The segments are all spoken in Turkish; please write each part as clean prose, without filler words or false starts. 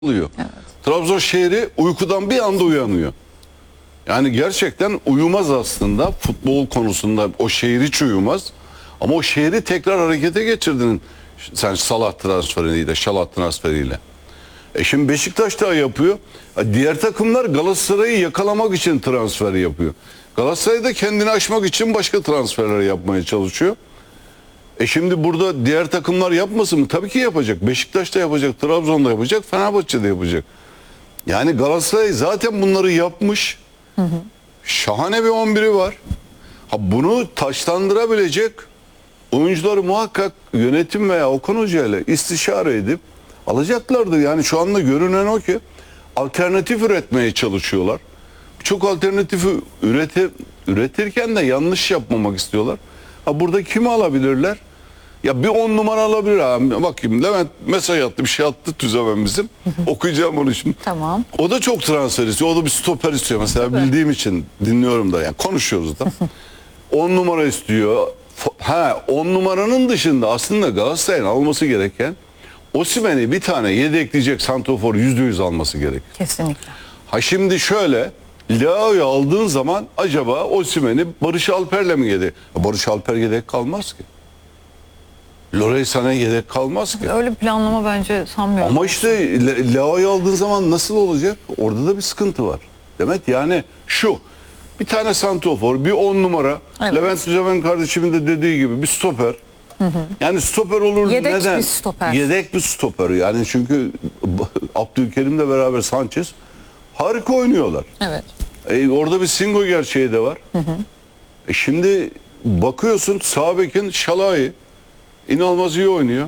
oluyor. Evet. Trabzon şehri uykudan bir anda uyanıyor. Yani gerçekten uyumaz aslında futbol konusunda, o şehir hiç uyumaz. Ama o şehri tekrar harekete geçirdin sen Salah transferiyle, Şalat transferiyle. Şimdi Beşiktaş da yapıyor. Diğer takımlar Galatasaray'ı yakalamak için transfer yapıyor. Galatasaray da kendini aşmak için başka transferler yapmaya çalışıyor. Şimdi burada diğer takımlar yapmasın mı? Tabii ki yapacak. Beşiktaş da yapacak, Trabzon da yapacak, Fenerbahçe de yapacak. Yani Galatasaray zaten bunları yapmış. Şahane bir 11'i var. Bunu taşlandırabilecek oyuncuları muhakkak yönetim veya Okan Hoca ile istişare edip alacaklardır. Yani şu anda görünen o ki alternatif üretmeye çalışıyorlar. Çok alternatifi üretirken de yanlış yapmamak istiyorlar. Burada kimi alabilirler? Ya bir 10 numara alabilir abi. Bakayım Levent mesaj attı, bir şey attı Tüzemen bizim. Okuyacağım onu şimdi. Tamam. O da çok transfer istiyor. O da bir stoper istiyor mesela. Tabii. Bildiğim için dinliyorum da yani konuşuyoruz da. 10 numara istiyor. 10 numaranın dışında aslında Galatasaray'ın alması gereken Osimhen'i bir tane yedekleyecek santrofor %100 alması gerek. Kesinlikle. Şimdi şöyle Leao'yu aldığın zaman acaba Osimhen'i Barış Alper'le mi yedek? Barış Alper yedek kalmaz ki. Leroy Sané yedek kalmaz ki. Öyle bir planlama bence sanmıyorum. Ama işte Leao'yu aldığın zaman nasıl olacak? Orada da bir sıkıntı var. Demek yani şu. Bir tane santrofor, bir 10 numara. Evet. Levent Tüzemen kardeşimin de dediği gibi bir stoper. Yani stoper olur Yedek neden? bir stoper. Yedek bir stoper. Yani çünkü Abdülkerim'le beraber Sanchez harika oynuyorlar. Evet. Orada bir Singo gerçeği de var. Şimdi bakıyorsun sağ bekin Şalai inanılmaz iyi oynuyor.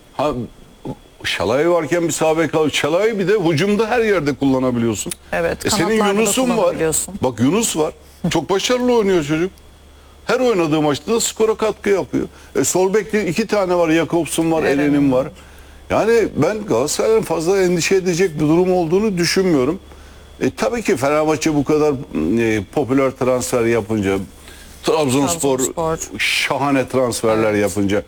Şalai varken bir sağ bek al. Şalai bir de hücumda her yerde kullanabiliyorsun. Evet. Senin kanatlarda da Yunus'un var. kullanabiliyorsun. Bak Yunus var. Çok başarılı oynuyor çocuk. Her oynadığı maçta da skora katkı yapıyor. Sol bekte 2 tane var. Jakobsson var, Eren'in var. Yani ben Galatasaray'ın fazla endişe edecek bir durum olduğunu düşünmüyorum. Tabii ki Fenerbahçe bu kadar popüler transfer yapınca, Trabzonspor şahane transferler yapınca,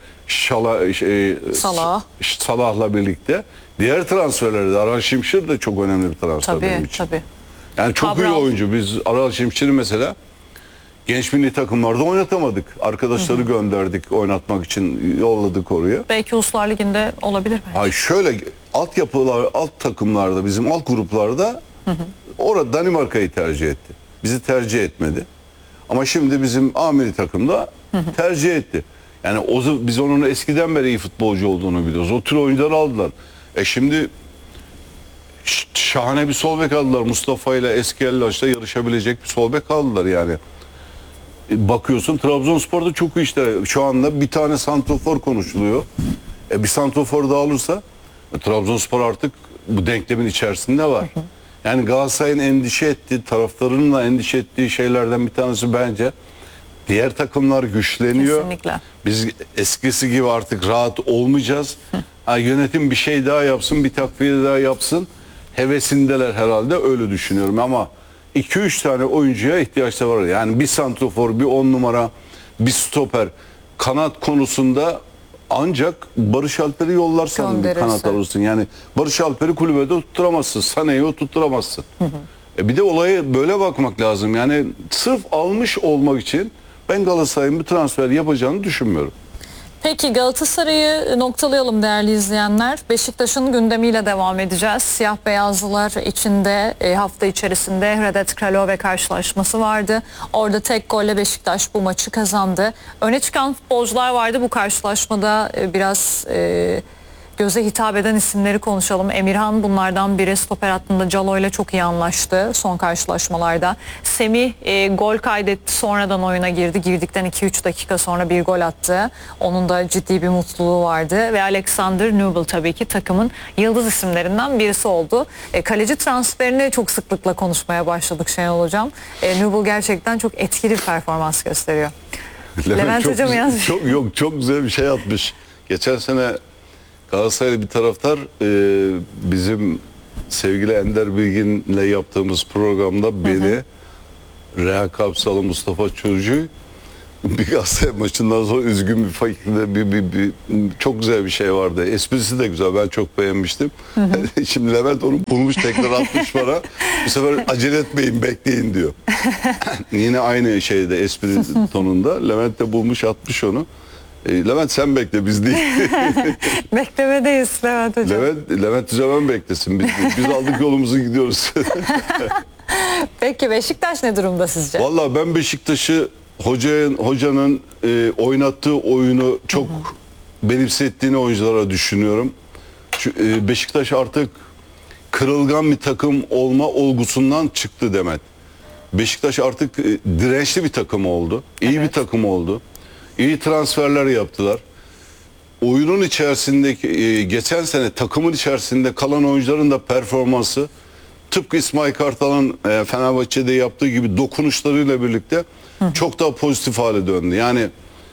Salah'la birlikte diğer transferleri de Aral Şimşir de çok önemli bir transfer benim için. Tabii. Yani çok iyi oyuncu. Biz Aral Şimşir'i mesela genç milli takımlarda oynatamadık. Arkadaşları gönderdik oynatmak için, yolladık oraya. Belki Uluslar Ligi'nde olabilir bence. Şöyle altyapılar, alt takımlarda, bizim alt gruplarda orada Danimarka'yı tercih etti. Bizi tercih etmedi. Ama şimdi bizim A milli takımda tercih etti. Yani biz onun eskiden beri iyi futbolcu olduğunu biliyoruz. O tür oyuncular aldılar. Şimdi şahane bir sol bek aldılar. Mustafa ile Eskellaş'la yarışabilecek bir sol bek aldılar yani. Bakıyorsun Trabzonspor'da çok iyi işte. Şu anda bir tane santrofor konuşuluyor. Bir santrofor da alırsa Trabzonspor artık bu denklemin içerisinde var. Yani Galatasaray'ın endişe ettiği, taraftarının da endişe ettiği şeylerden bir tanesi bence diğer takımlar güçleniyor. Kesinlikle. Biz eskisi gibi artık rahat olmayacağız. Yönetim bir şey daha yapsın, bir takviye daha yapsın. Hevesindeler herhalde, öyle düşünüyorum ama 2-3 tane oyuncuya ihtiyaçları var. Yani bir santrofor, bir 10 numara, bir stoper. Kanat konusunda ancak Barış Alper'i yollarsan bir kanat alırsın. Yani Barış Alper'i kulübede tutturamazsın. Sané'yi tutturamazsın. Bir de olaya böyle bakmak lazım. Yani sırf almış olmak için ben Galatasaray'ın bir transfer yapacağını düşünmüyorum. Peki Galatasaray'ı noktalayalım değerli izleyenler. Beşiktaş'ın gündemiyle devam edeceğiz. Siyah beyazlılar içinde hafta içerisinde Hredet Kralove karşılaşması vardı. Orada tek golle Beşiktaş bu maçı kazandı. Öne çıkan futbolcular vardı bu karşılaşmada. Biraz göze hitap eden isimleri konuşalım. Emirhan bunlardan biri. Stoper hattında Calo ile çok iyi anlaştı son karşılaşmalarda. Semih gol kaydetti, sonradan oyuna girdi. Girdikten 2-3 dakika sonra bir gol attı. Onun da ciddi bir mutluluğu vardı. Ve Alexander Nubel tabii ki takımın yıldız isimlerinden birisi oldu. Kaleci transferini çok sıklıkla konuşmaya başladık Şenol Hocam. Nubel gerçekten çok etkili bir performans gösteriyor. Levent Hocam yazmış. Çok güzel bir şey atmış. Geçen sene Galatasaraylı bir taraftar bizim sevgili Ender Bilgin'le yaptığımız programda beni, Reha Kapsalı, Mustafa Çözcü bir Galatasaray maçından sonra üzgün bir fakirde çok güzel bir şey vardı. Esprisi de güzel. Ben çok beğenmiştim. Şimdi Levent onu bulmuş tekrar atmış bana. Bu sefer acele etmeyin bekleyin diyor. Yine aynı şeyde espri tonunda. Levent de bulmuş atmış onu. Levent sen bekle biz değil. Beklemedeyiz Levent Hocam. Levent Üzemen beklesin. Biz aldık yolumuzu gidiyoruz. Peki Beşiktaş ne durumda sizce? Vallahi ben Beşiktaş'ı hocanın oynattığı oyunu çok benimsettiğini oyunculara düşünüyorum. Beşiktaş artık kırılgan bir takım olma olgusundan çıktı Demet. Beşiktaş artık dirençli bir takım oldu. İyi bir takım oldu. İyi transferler yaptılar. Oyunun içerisindeki geçen sene takımın içerisinde kalan oyuncuların da performansı tıpkı İsmail Kartal'ın Fenerbahçe'de yaptığı gibi dokunuşlarıyla birlikte çok daha pozitif hale döndü. Yani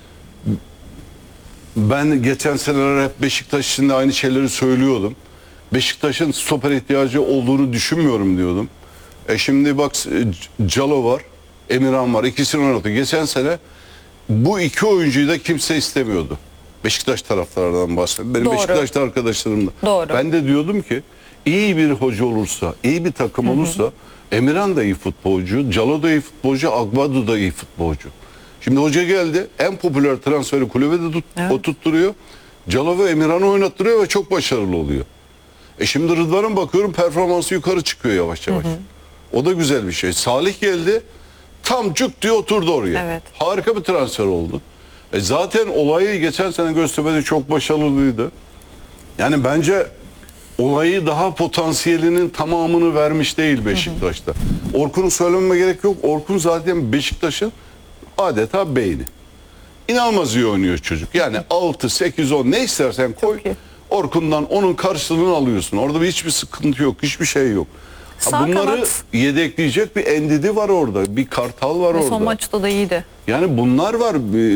ben geçen seneler hep Beşiktaş için de aynı şeyleri söylüyordum. Beşiktaş'ın stoper ihtiyacı olduğunu düşünmüyorum diyordum. Şimdi bak Calo var, Emirhan var. İkisini oynattı. Geçen sene bu iki oyuncuyu da kimse istemiyordu. Beşiktaş taraftarlarından bahsediyorum. Benim Doğru. Beşiktaş'ta arkadaşlarım da. Doğru. Ben de diyordum ki iyi bir hoca olursa, iyi bir takım olursa Emirhan da iyi futbolcu, Calo da iyi futbolcu, Agbadu da iyi futbolcu. Şimdi hoca geldi. En popüler transferi kulübede o tutturuyor. Calo ve Emirhan'ı oynattırıyor ve çok başarılı oluyor. Şimdi Rıdvan'ın bakıyorum performansı yukarı çıkıyor yavaş yavaş. O da güzel bir şey. Salih geldi. Tam cuk diye oturdu oraya. Evet. Harika bir transfer oldu. Zaten olayı geçen sene Göztepe'de çok başarılıydı. Yani bence olayı daha potansiyelinin tamamını vermiş değil Beşiktaş'ta. Orkun'u söylememe gerek yok. Orkun zaten Beşiktaş'ın adeta beyni. İnanılmaz iyi oynuyor çocuk. Yani 6, 8, 10 ne istersen koy. iyi. Orkun'dan onun karşılığını alıyorsun. Orada hiçbir sıkıntı yok. Hiçbir şey yok. Sağ Bunları kanat. yedekleyecek bir Endidi var orada. Bir Kartal var orada. Son maçta da iyiydi. Yani bunlar var.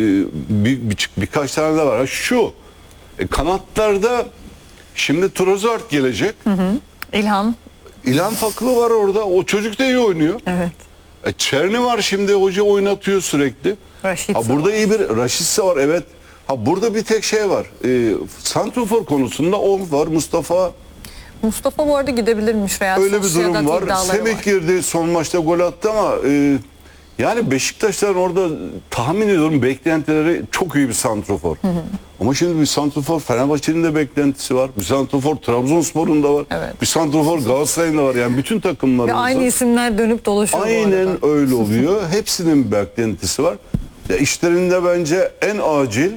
Birkaç tane de var. Şu kanatlarda şimdi Trossard gelecek. İlhan. İlhan Faklı var orada. O çocuk da iyi oynuyor. Evet. Çerni var şimdi. Hoca oynatıyor sürekli. Raşitsa Burada var. iyi bir Raşitsa var. Evet. Burada bir tek şey var. Santrofor konusunda var. Mustafa bu arada gidebilirmiş Real öyle bir Sociedad durum var. iddiaları Semih girdi son maçta gol attı ama yani Beşiktaşların orada tahmin ediyorum beklentileri çok iyi bir santrofor. Ama şimdi bir santrofor Fenerbahçe'nin de beklentisi var. Bir santrofor Trabzonspor'un da var. Evet. Bir santrofor Galatasaray'ın da var. Yani bütün Ve takımlarımızda. aynı isimler dönüp dolaşıyor bu Aynen arada. öyle oluyor. Hepsinin beklentisi var. İşlerinde bence en acil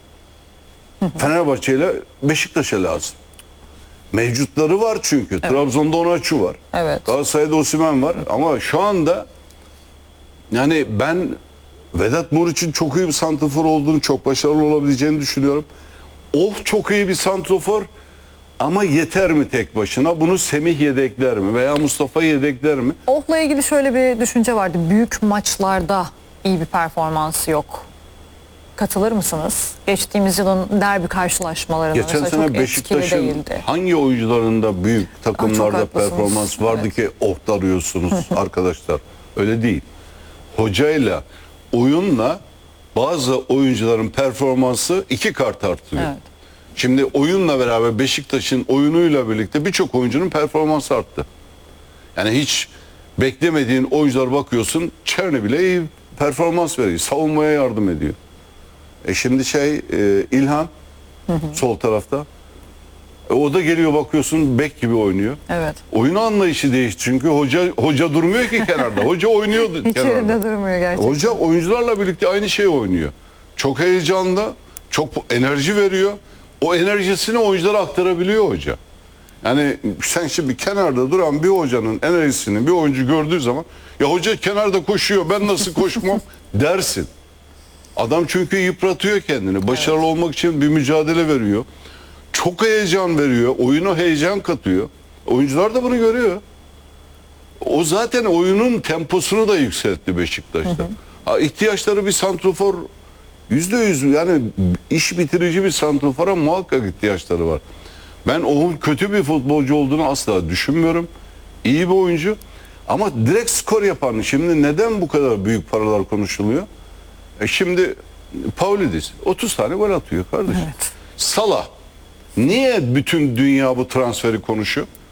Fenerbahçe ile Beşiktaş'a lazım. Mevcutları var çünkü. Trabzon'da Onaçu var. Evet. Galatasaray'da Osimhen var. Ama şu anda yani ben Vedat Muriç'in çok iyi bir santrafor olduğunu, çok başarılı olabileceğini düşünüyorum. Çok iyi bir santrafor ama yeter mi tek başına? Bunu Semih yedekler mi? Veya Mustafa yedekler mi? Oh'la ilgili şöyle bir düşünce vardı. Büyük maçlarda iyi bir performansı yok. Katılır mısınız? Geçtiğimiz yılın derbi karşılaşmalarında Geçen mesela sene çok etkili Beşiktaş'ın değildi. hangi oyuncularında büyük takımlarda haklısınız. performans vardı Evet. ki arıyorsunuz arkadaşlar? Öyle değil. Hocayla, oyunla bazı oyuncuların performansı 2 kat artıyor. Evet. Şimdi oyunla beraber Beşiktaş'ın oyunuyla birlikte birçok oyuncunun performansı arttı. Yani hiç beklemediğin oyuncular bakıyorsun, Çerni bile iyi performans veriyor. Savunmaya yardım ediyor. Şimdi İlhan sol tarafta. O da geliyor bakıyorsun bek gibi oynuyor. Evet. Oyun anlayışı değişti çünkü hoca durmuyor ki kenarda. Hoca oynuyor Hiç kenarda. yerinde durmuyor gerçekten. Hoca oyuncularla birlikte aynı şeyi oynuyor. Çok heyecanlı, çok enerji veriyor. O enerjisini oyunculara aktarabiliyor hoca. Yani sen şimdi kenarda duran bir hocanın enerjisini bir oyuncu gördüğü zaman ya hoca kenarda koşuyor ben nasıl koşmam dersin. Adam çünkü yıpratıyor kendini. Başarılı olmak için bir mücadele veriyor. Çok heyecan veriyor. Oyuna heyecan katıyor. Oyuncular da bunu görüyor. O zaten oyunun temposunu da yükseltti Beşiktaş'ta. İhtiyaçları bir santrofor %100 yani iş bitirici bir santrofora muhakkak ihtiyaçları var. Ben onun kötü bir futbolcu olduğunu asla düşünmüyorum. İyi bir oyuncu. Ama direkt skor yapan şimdi neden bu kadar büyük paralar konuşuluyor? Şimdi Pavlidis 30 tane gol atıyor kardeşim. Evet. Salah. Niye bütün dünya bu transferi konuşuyor?